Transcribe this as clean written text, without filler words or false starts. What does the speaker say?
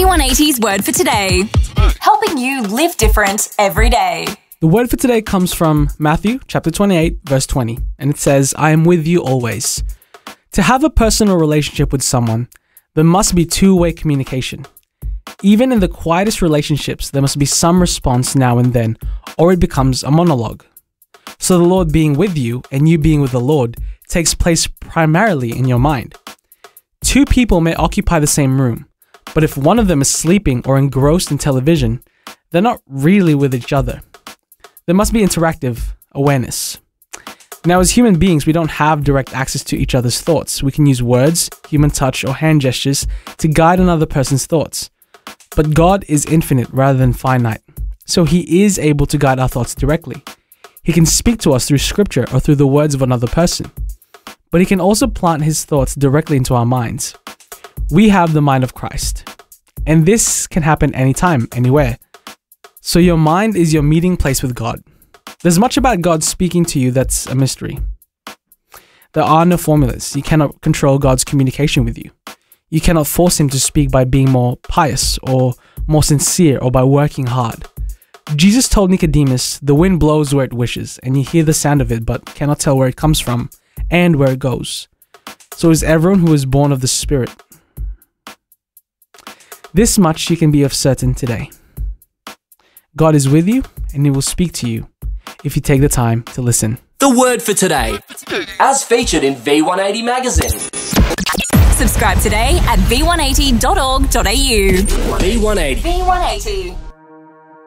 V180's Word for Today, helping you live different every day. The word for today comes from Matthew chapter 28, verse 20, and it says, I am with you always. To have a personal relationship with someone, there must be two-way communication. Even in the quietest relationships, there must be some response now and then, or it becomes a monologue. So the Lord being with you and you being with the Lord takes place primarily in your mind. Two people may occupy the same room, but if one of them is sleeping or engrossed in television, they're not really with each other. There must be interactive awareness. Now, as human beings, we don't have direct access to each other's thoughts. We can use words, human touch, or hand gestures to guide another person's thoughts. But God is infinite rather than finite, so He is able to guide our thoughts directly. He can speak to us through scripture or through the words of another person. But He can also plant His thoughts directly into our minds. We have the mind of Christ, and this can happen anytime, anywhere. So your mind is your meeting place with God. There's much about God speaking to you that's a mystery. There are no formulas. You cannot control God's communication with you. You cannot force Him to speak by being more pious or more sincere or by working hard. Jesus told Nicodemus, the wind blows where it wishes, and you hear the sound of it but cannot tell where it comes from and where it goes. So is everyone who is born of the Spirit. This much you can be of certain today. God is with you, and He will speak to you if you take the time to listen. The word for today, as featured in V180 magazine. Subscribe today at v180.org.au. V180. V180.